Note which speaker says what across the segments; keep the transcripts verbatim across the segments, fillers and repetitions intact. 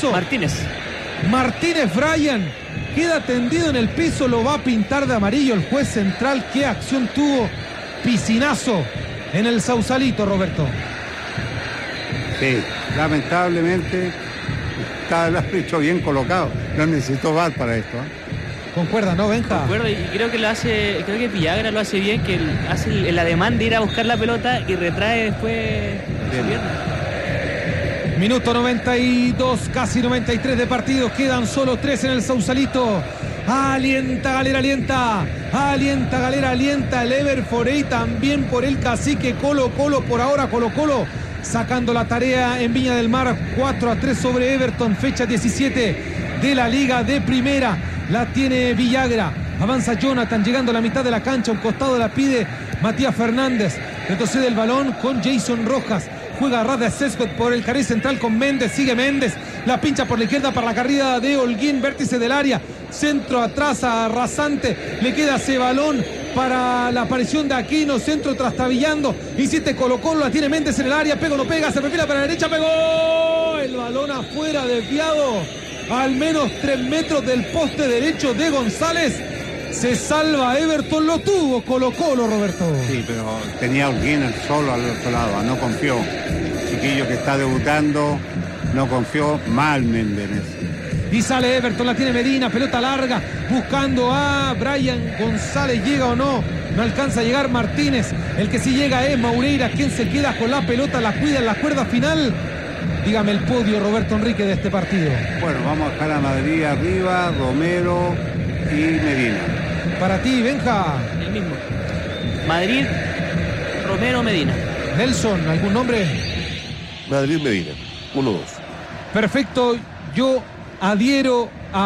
Speaker 1: piso.
Speaker 2: Martínez.
Speaker 1: Martínez Bryan queda tendido en el piso, lo va a pintar de amarillo el juez central. ¿Qué acción tuvo? Piscinazo en el Sausalito, Roberto.
Speaker 3: Sí, lamentablemente está el árbitro bien colocado. No necesitó V A R para esto, ¿eh?
Speaker 1: Concuerda, ¿no, Benja?
Speaker 2: Concuerdo, y creo que lo hace, creo que Villagra lo hace bien, que hace el, el ademán de ir a buscar la pelota y retrae después su pierna.
Speaker 1: Minuto noventa y dos, casi noventa y tres de partido. Quedan solo tres en el Sausalito. Alienta Galera, alienta. Alienta Galera, alienta el Ever Forey. También por el cacique Colo Colo. Por ahora Colo Colo sacando la tarea en Viña del Mar. cuatro a tres sobre Everton. Fecha diecisiete de la Liga de Primera. La tiene Villagra. Avanza Jonathan llegando a la mitad de la cancha. Un costado la pide Matías Fernández. Retrocede el balón con Jason Rojas. Juega Rada Césped por el carril central con Méndez. Sigue Méndez. La pincha por la izquierda para la carrera de Holguín. Vértice del área. Centro atrás a Rasante. Le queda ese balón para la aparición de Aquino. Centro trastabillando. Insiste Colo Colo. La tiene Méndez en el área. Pega o no pega. Se perfila para la derecha. Pegó. El balón afuera, desviado. Al menos tres metros del poste derecho de González. Se salva Everton, lo tuvo Colo Colo, Roberto.
Speaker 3: Sí, pero tenía a Holguín solo al otro lado, no confió. Chiquillo que está debutando, no confió, mal Méndez.
Speaker 1: Y sale Everton, la tiene Medina, pelota larga, buscando a Brian González, llega o no, no alcanza a llegar Martínez. El que sí llega es Moureira, quien se queda con la pelota, la cuida en la cuerda final. Dígame el podio, Roberto Enrique, de este partido.
Speaker 3: Bueno, vamos a dejar a Madrid arriba, Romero y Medina.
Speaker 1: Para ti, Benja.
Speaker 2: El mismo. Madrid, Romero, Medina.
Speaker 1: Nelson, ¿algún nombre?
Speaker 4: Madrid, Medina. uno dos.
Speaker 1: Perfecto. Yo adhiero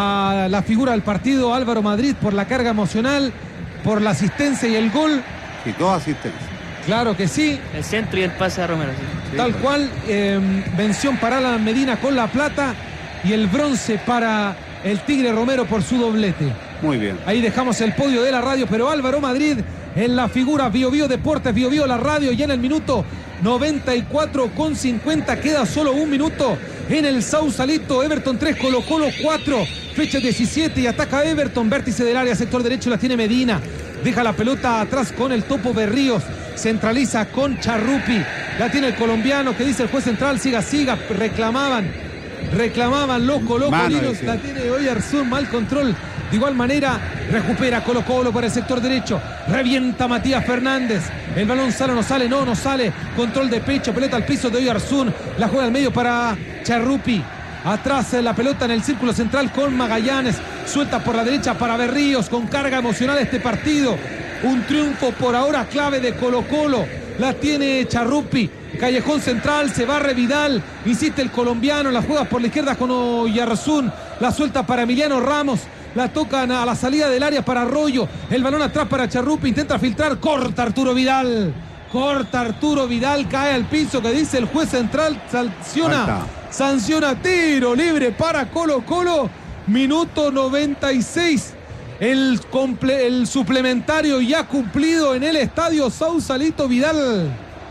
Speaker 1: a la figura del partido, Álvaro Madrid, por la carga emocional, por la asistencia y el gol.
Speaker 3: Y dos asistencias.
Speaker 1: Claro que sí.
Speaker 2: El centro y el pase a Romero. Sí.
Speaker 1: Sí, Tal claro. cual, eh, mención para Alan Medina con la plata y el bronce para el Tigre Romero por su doblete.
Speaker 3: Muy bien.
Speaker 1: Ahí dejamos el podio de la radio, pero Álvaro Madrid en la figura. Bio Bio Deportes, Bio Bio la radio, ya en el minuto noventa y cuatro con cincuenta, queda solo un minuto en el Sausalito. Everton tres, Colo Colo cuatro, fecha diecisiete y ataca Everton, vértice del área, sector derecho, la tiene Medina. Deja la pelota atrás con el Topo Berríos. Centraliza con Charrupi. La tiene el colombiano, que dice el juez central. Siga, siga. Reclamaban. Reclamaban los colocolinos. La tiene Oyarzún. Mal control. De igual manera, recupera Colo Colo para el sector derecho. Revienta Matías Fernández. El balón sale o no sale. No, no sale. Control de pecho. Pelota al piso de Oyarzún. La juega al medio para Charrupi. Atrás la pelota en el círculo central con Magallanes. Suelta por la derecha para Berríos. Con carga emocional este partido. Un triunfo por ahora clave de Colo Colo. La tiene Charrupi. Callejón central, se barre Vidal. Insiste el colombiano. La juega por la izquierda con Oyarzún. La suelta para Emiliano Ramos. La tocan a la salida del área para Arroyo. El balón atrás para Charrupi. Intenta filtrar. Corta Arturo Vidal. Corta Arturo Vidal. Cae al piso, que dice el juez central. Sanciona. Falta. Sanciona tiro libre para Colo Colo. Minuto noventa y seis. El, comple- el suplementario ya cumplido en el estadio Sausalito. Vidal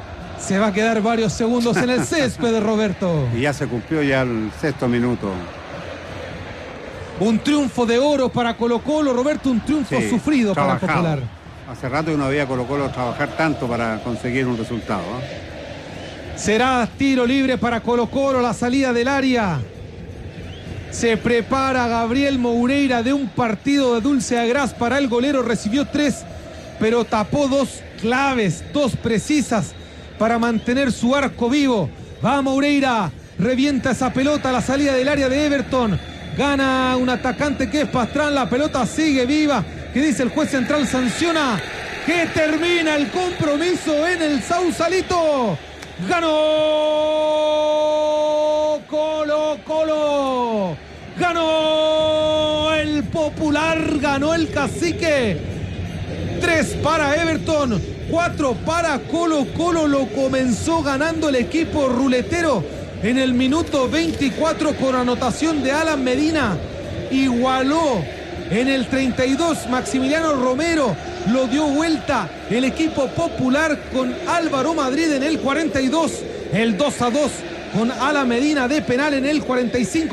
Speaker 1: se va a quedar varios segundos en el césped, Roberto.
Speaker 3: Y ya se cumplió ya el sexto minuto.
Speaker 1: Un triunfo de oro para Colo Colo, Roberto, un triunfo sí, sufrido trabajado. Para Popular.
Speaker 3: Hace rato que no había Colo Colo trabajar tanto para conseguir un resultado, ¿eh?
Speaker 1: Será tiro libre para Colo Colo, la salida del área. Se prepara Gabriel Moureira de un partido de dulce agraz para el golero. Recibió tres, pero tapó dos claves, dos precisas para mantener su arco vivo. Va Moureira, revienta esa pelota a la salida del área de Everton. Gana un atacante que es Pastrán, la pelota sigue viva. ¿Qué dice el juez central? Sanciona que termina el compromiso en el Sausalito. Ganó Colo Colo. Ganó el Popular. Ganó el Cacique. Tres para Everton. Cuatro para Colo Colo. Lo comenzó ganando el equipo ruletero en el minuto veinticuatro con anotación de Alan Medina. Igualó en el treinta y dos Maximiliano Romero. Lo dio vuelta el equipo Popular con Álvaro Madrid en el cuarenta y dos. El dos a dos con Alan Medina de penal en el cuarenta y cinco.